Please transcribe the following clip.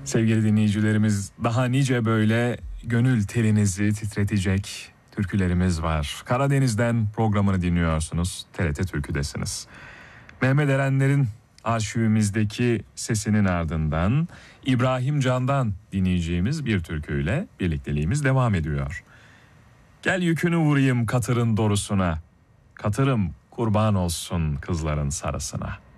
Sevgili dinleyicilerimiz, daha nice böyle gönül telinizi titretecek türkülerimiz var. Karadeniz'den programını dinliyorsunuz. TRT Türkü'desiniz. Mehmet Erenler'in arşivimizdeki sesinin ardından İbrahim Can'dan dinleyeceğimiz bir türküyle birlikteliğimiz devam ediyor. Gel yükünü vurayım katırın dorusuna, katırım kurban olsun kızların sarısına.